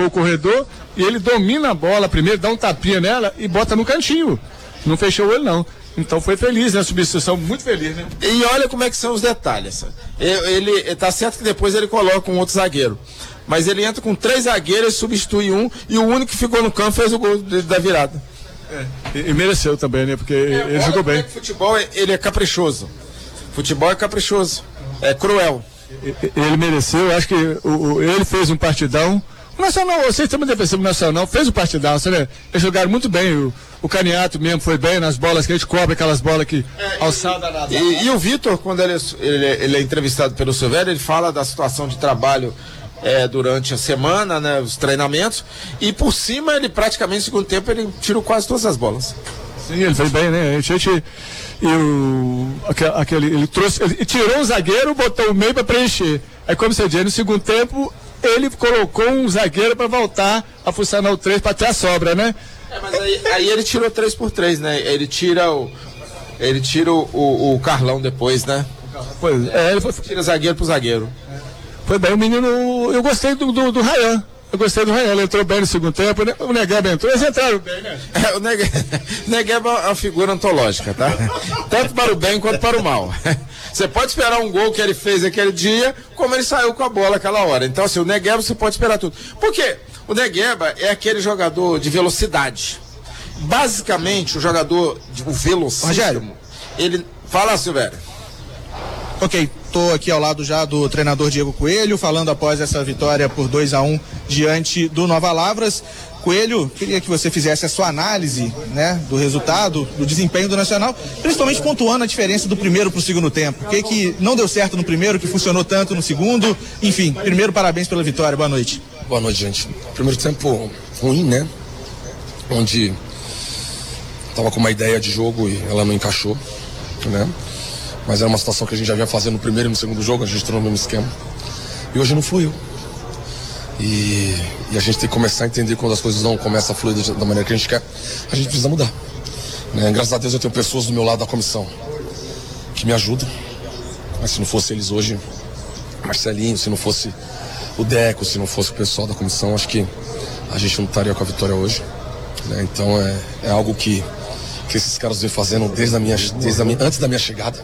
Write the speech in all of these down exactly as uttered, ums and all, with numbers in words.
o corredor e ele domina a bola primeiro, dá um tapinha nela e bota no cantinho. Não fechou o olho, não. Então foi feliz, né? A substituição, muito feliz, né? E olha como é que são os detalhes. Ele, ele tá certo que depois ele coloca um outro zagueiro. Mas ele entra com três zagueiros, substitui um, e o único que ficou no campo fez o gol de, da virada. É, e, e mereceu também, né? Porque é, ele jogou bem. É futebol, ele é caprichoso. Futebol é caprichoso. É cruel. Ele mereceu, acho que o, o, ele fez um partidão. O Nacional, vocês também defensivos Nacional, fez um partidão, né? Eles jogaram muito bem, o, o Caniato mesmo foi bem nas bolas que a gente cobra, aquelas bolas que é, alçada nada. E, e o Vitor, quando ele, ele, ele é entrevistado pelo Silvério, ele fala da situação de trabalho é, durante a semana, né? Os treinamentos, e por cima ele praticamente no segundo tempo ele tirou quase todas as bolas. Sim, ele foi bem, né? A gente, e o, aquele, ele trouxe, ele tirou o zagueiro, botou o meio para preencher. É como você diz, no segundo tempo ele colocou um zagueiro para voltar a funcionar o três para ter a sobra, né? É, mas aí, aí ele tirou três por três, né? Ele tira o ele tira o, o, o Carlão depois, né? Pois é, ele foi, tira zagueiro pro zagueiro. É. Foi bem, o menino, eu gostei do, do, do Rayan. Eu gostei do Rayan, ele entrou bem no segundo tempo, né? O Negueba entrou, eles entraram bem, né? É, o Negueba é uma figura antológica, tá? Tanto para o bem quanto para o mal. Você pode esperar um gol que ele fez aquele dia, como ele saiu com a bola aquela hora. Então, assim, o Negueba você pode esperar tudo. Por quê? O Negueba é aquele jogador de velocidade. Basicamente, o jogador, de, o velocíssimo, Rogério, ele... Fala, Silvério. Ok, estou aqui ao lado já do treinador Diego Coelho, falando após essa vitória por dois a um diante do Nova Lavras. Coelho, queria que você fizesse a sua análise, né, do resultado, do desempenho do Nacional, principalmente pontuando a diferença do primeiro para o segundo tempo. O que que não deu certo no primeiro, que funcionou tanto no segundo? Enfim, primeiro, parabéns pela vitória, boa noite. Boa noite, gente. Primeiro tempo ruim, né? Onde estava com uma ideia de jogo e ela não encaixou, né? Mas era uma situação que a gente já vinha fazendo no primeiro e no segundo jogo, a gente entrou no mesmo esquema. E hoje não fluiu. E, e a gente tem que começar a entender quando as coisas não começam a fluir da maneira que a gente quer, a gente precisa mudar. Né? Graças a Deus eu tenho pessoas do meu lado da comissão que me ajudam. Mas se não fosse eles hoje, Marcelinho, se não fosse o Deco, se não fosse o pessoal da comissão, acho que a gente não estaria com a vitória hoje. Né? Então é, é algo que, que esses caras vêm fazendo desde a minha, desde a minha, antes da minha chegada.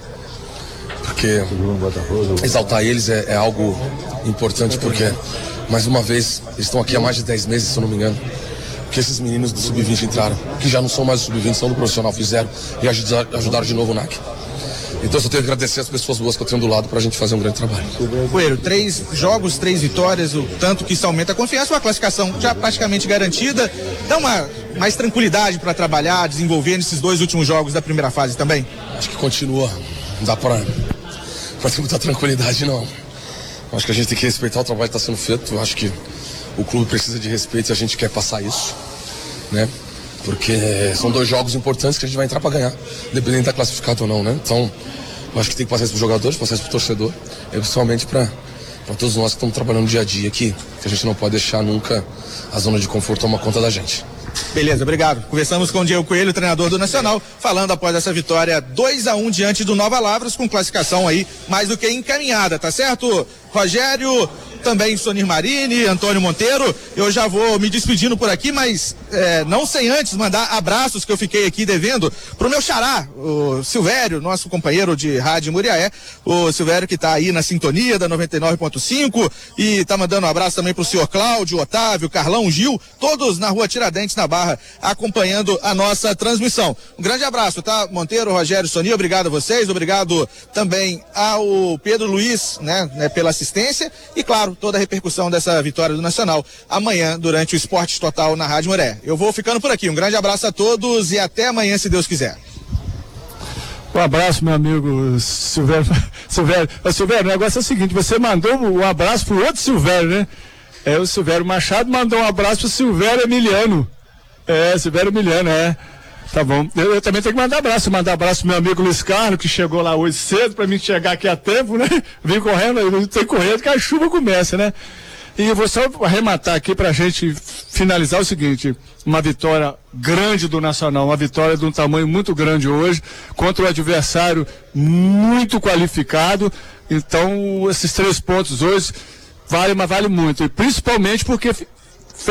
Porque exaltar eles é, é algo importante, porque, mais uma vez, eles estão aqui há mais de dez meses, se eu não me engano, que esses meninos do sub vinte entraram, que já não são mais do sub vinte, são do profissional, fizeram e ajudaram, ajudaram de novo o N A C. Então eu só tenho que agradecer as pessoas boas que eu tenho do lado pra gente fazer um grande trabalho. Coelho, três jogos, três vitórias, o tanto que isso aumenta a confiança, uma classificação já praticamente garantida, dá uma mais tranquilidade para trabalhar, desenvolver nesses dois últimos jogos da primeira fase também? Acho que continua, não dá pra, pra ter muita tranquilidade não. Acho que a gente tem que respeitar o trabalho que está sendo feito, acho que o clube precisa de respeito e a gente quer passar isso, né? Porque são dois jogos importantes que a gente vai entrar para ganhar, independente de estar classificado ou não, né? Então, eu acho que tem que passar isso para os jogadores, passar isso para o torcedor, e principalmente para todos nós que estamos trabalhando dia a dia aqui, que a gente não pode deixar nunca a zona de conforto tomar conta da gente. Beleza, obrigado. Conversamos com o Diego Coelho, treinador do Nacional, falando após essa vitória dois a um diante do Nova Lavras, com classificação aí mais do que encaminhada, tá certo? Rogério, também Sonir Marini, Antônio Monteiro, eu já vou me despedindo por aqui, mas é, não sem antes mandar abraços que eu fiquei aqui devendo pro meu xará, o Silvério, nosso companheiro de rádio Muriaé, o Silvério que tá aí na sintonia da noventa e nove ponto cinco e tá mandando um abraço também pro senhor Cláudio, Otávio, Carlão, Gil, todos na rua Tiradentes, na Barra, acompanhando a nossa transmissão. Um grande abraço, tá? Monteiro, Rogério, Sonir, obrigado a vocês, obrigado também ao Pedro Luiz, né, né pela assistência e claro, toda a repercussão dessa vitória do Nacional amanhã durante o Esporte Total na Rádio Muré. Eu vou ficando por aqui. Um grande abraço a todos e até amanhã, se Deus quiser. Um abraço, meu amigo Silvério. Silvério, Silvério, o negócio é o seguinte, você mandou um abraço pro outro Silvério, né? É, o Silvério Machado mandou um abraço pro Silvério Emiliano. É, Silvério Emiliano, é. Tá bom. Eu, eu também tenho que mandar abraço. Mandar abraço pro meu amigo Luiz Carlos, que chegou lá hoje cedo pra mim chegar aqui a tempo, né? Vim correndo, eu não tenho correndo, que a chuva começa, né? E eu vou só arrematar aqui pra gente finalizar o seguinte, uma vitória grande do Nacional, uma vitória de um tamanho muito grande hoje, contra o adversário muito qualificado. Então, esses três pontos hoje vale, mas vale muito. E principalmente porque